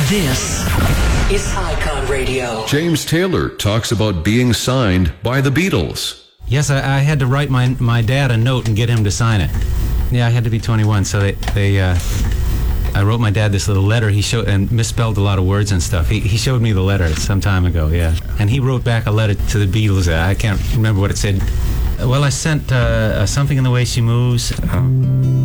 This is Icon Radio. James Taylor talks about being signed by the Beatles. Yes, I had to write my dad a note and get him to sign it. Yeah, I had to be 21, so I wrote my dad this little letter. He showed and misspelled a lot of words and stuff. He showed me the letter some time ago, yeah. And he wrote back a letter to the Beatles. I can't remember what it said. Well, I sent something in the way she moves.